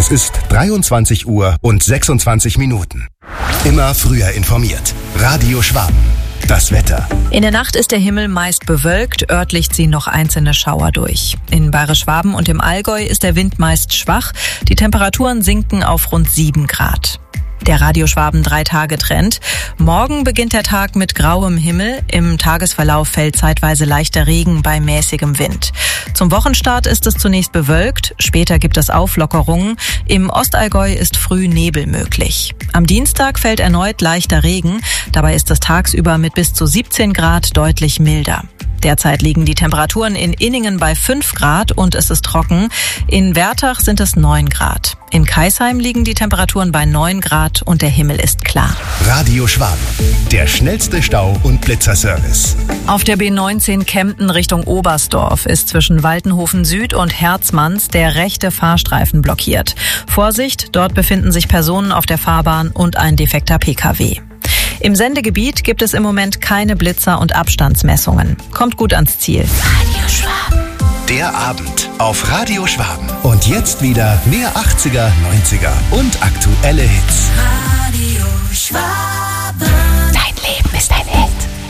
Es ist 23 Uhr und 26 Minuten. Immer früher informiert. Radio Schwaben. Das Wetter. In der Nacht ist der Himmel meist bewölkt, örtlich ziehen noch einzelne Schauer durch. In Bayerisch-Schwaben und im Allgäu ist der Wind meist schwach, die Temperaturen sinken auf rund 7 Grad. Der Radio Schwaben 3-Tage-Trend. Morgen beginnt der Tag mit grauem Himmel. Im Tagesverlauf fällt zeitweise leichter Regen bei mäßigem Wind. Zum Wochenstart ist es zunächst bewölkt, später gibt es Auflockerungen. Im Ostallgäu ist früh Nebel möglich. Am Dienstag fällt erneut leichter Regen. Dabei ist es tagsüber mit bis zu 17 Grad deutlich milder. Derzeit liegen die Temperaturen in Inningen bei 5 Grad und es ist trocken. In Wertach sind es 9 Grad. In Kaisheim liegen die Temperaturen bei 9 Grad und der Himmel ist klar. Radio Schwaben. Der schnellste Stau- und Blitzerservice. Auf der B19 Kempten Richtung Oberstdorf ist zwischen Waltenhofen Süd und Herzmanns der rechte Fahrstreifen blockiert. Vorsicht, dort befinden sich Personen auf der Fahrbahn und ein defekter PKW. Im Sendegebiet gibt es im Moment keine Blitzer und Abstandsmessungen. Kommt gut ans Ziel. Radio Schwaben. Der Abend auf Radio Schwaben. Und jetzt wieder mehr 80er, 90er und aktuelle Hits. Radio Schwaben.